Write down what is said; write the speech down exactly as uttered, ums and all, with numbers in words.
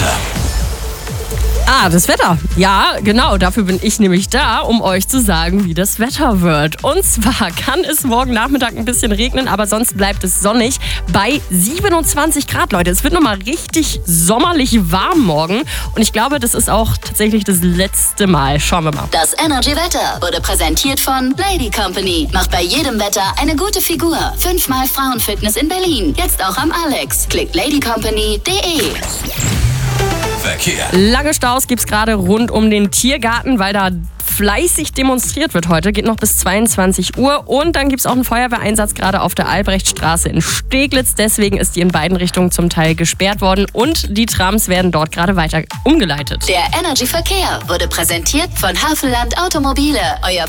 Wetter. Ah, das Wetter. Ja, genau, dafür bin ich nämlich da, um euch zu sagen, wie das Wetter wird. Und zwar kann es morgen Nachmittag ein bisschen regnen, aber sonst bleibt es sonnig bei siebenundzwanzig Grad, Leute. Es wird nochmal richtig sommerlich warm morgen und ich glaube, das ist auch tatsächlich das letzte Mal. Schauen wir mal. Das Energy Wetter wurde präsentiert von Lady Company. Macht bei jedem Wetter eine gute Figur. Fünfmal Frauenfitness in Berlin. Jetzt auch am Alex. Klickt ladycompany punkt de. Verkehr. Lange Staus gibt's gerade rund um den Tiergarten, weil da fleißig demonstriert wird heute. Geht noch bis zweiundzwanzig Uhr. Und dann gibt's auch einen Feuerwehreinsatz gerade auf der Albrechtstraße in Steglitz. Deswegen ist die in beiden Richtungen zum Teil gesperrt worden. Und die Trams werden dort gerade weiter umgeleitet. Der Energy Verkehr wurde präsentiert von Havelland Automobile. Euer